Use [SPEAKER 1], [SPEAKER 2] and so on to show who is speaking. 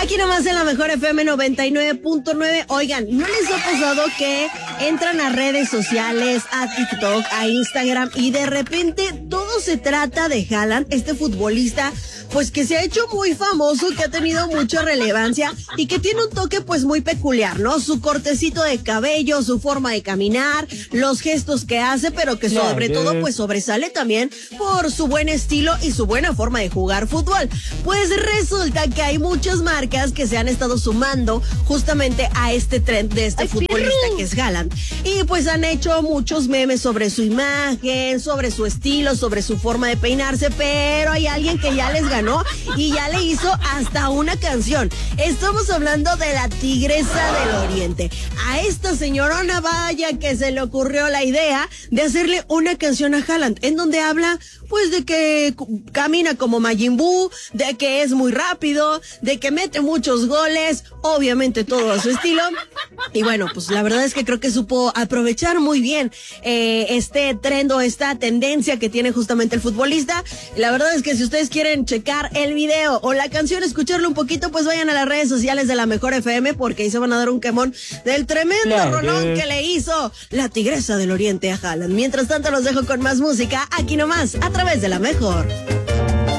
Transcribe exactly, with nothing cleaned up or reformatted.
[SPEAKER 1] Aquí nomás en la mejor F M noventa y nueve punto nueve. Oigan, ¿no les ha pasado que entran a redes sociales, a TikTok, a Instagram y de repente todo se trata de Haaland, este futbolista pues que se ha hecho muy famoso, que ha tenido mucha relevancia y que tiene un toque pues muy peculiar, ¿no? Su cortecito de cabello, su forma de caminar, los gestos que hace, pero que sobre
[SPEAKER 2] Claro.
[SPEAKER 1] todo pues sobresale también por su buen estilo y su buena forma de jugar fútbol. Pues resulta que hay muchas marcas que se han estado sumando justamente a este trend de este
[SPEAKER 2] Ay,
[SPEAKER 1] futbolista
[SPEAKER 2] perro.
[SPEAKER 1] que es Haaland. Y pues han hecho muchos memes sobre su imagen, sobre su estilo, sobre su forma de peinarse, pero hay alguien que ya les ganó y ya le hizo hasta una canción. Estamos hablando de la Tigresa del Oriente. A esta señorona, vaya que se le ocurrió la idea de hacerle una canción a Haaland, en donde habla pues de que cu- camina como Majin Buu, de que es muy rápido, de que mete muchos goles, obviamente todo a su estilo. Y bueno, pues la verdad es que creo que supo aprovechar muy bien eh, este trend o esta tendencia que tiene justamente el futbolista. La verdad es que si ustedes quieren checar el video o la canción, escucharlo un poquito, pues vayan a las redes sociales de la Mejor F M, porque ahí se van a dar un quemón del tremendo
[SPEAKER 2] Claro.
[SPEAKER 1] rolón que le hizo la Tigresa del Oriente a Haaland. Mientras tanto, los dejo con más música aquí nomás, a través de la Mejor.